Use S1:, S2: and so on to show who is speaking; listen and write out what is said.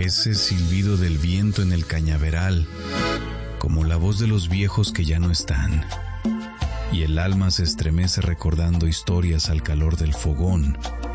S1: ese silbido del viento en el cañaveral, como la voz de los viejos que ya no están, y el alma se estremece recordando historias al calor del fogón